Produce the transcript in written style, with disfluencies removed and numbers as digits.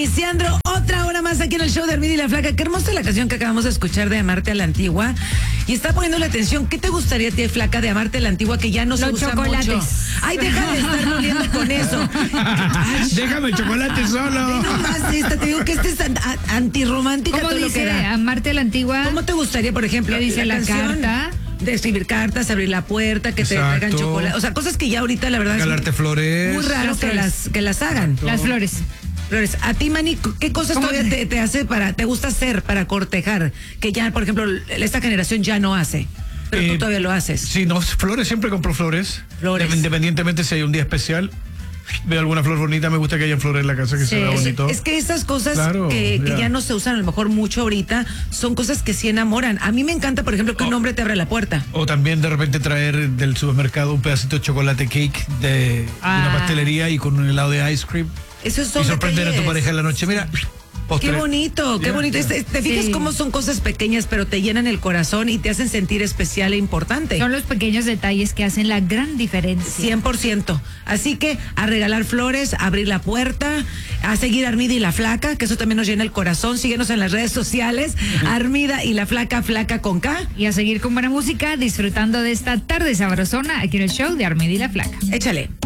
Iniciando otra hora más aquí en el show de Armida y la Flaca. Qué hermosa la canción que acabamos de escuchar de Amarte a la Antigua. Y está poniendo la atención. ¿Qué te gustaría a ti, Flaca, de Amarte a la Antigua que ya no se usa mucho? Ay, deja de estar moliendo con eso. Ay, déjame el chocolate solo. No más esta, te digo que este es antirromántica. ¿Cómo todo dice lo que da. Amarte a la Antigua? ¿Cómo te gustaría, por ejemplo, ¿Qué dice la carta? De escribir cartas, abrir la puerta, que te traigan chocolate. O sea, cosas que ya ahorita, la verdad, regalarte flores. Muy raro que las hagan. Las flores. Flores. A ti, Manny, ¿qué cosas todavía te hace te gusta hacer para cortejar? Que ya, por ejemplo, esta generación ya no hace. Pero tú todavía lo haces. Sí, no, flores, siempre compro flores. Flores. Independientemente si hay un día especial. Veo alguna flor bonita, me gusta que haya flores en la casa, que se vea bonito. Es que esas cosas claro, que ya no se usan a lo mejor mucho ahorita, son cosas que sí enamoran. A mí me encanta, por ejemplo, que un hombre te abra la puerta. O también de repente traer del supermercado un pedacito de chocolate cake de una pastelería y con un helado de ice cream. Eso es y sorprender a tu pareja en la noche. Mira, postre. Qué bonito, qué bonito. Te fijas cómo son cosas pequeñas, pero te llenan el corazón y te hacen sentir especial e importante. Son los pequeños detalles que hacen la gran diferencia. 100%. Así que a regalar flores, a abrir la puerta, a seguir a Armida y la Flaca, que eso también nos llena el corazón. Síguenos en las redes sociales, Armida y la Flaca, Flaca con K. Y a seguir con buena música, disfrutando de esta tarde sabrosona aquí en el show de Armida y la Flaca. Échale.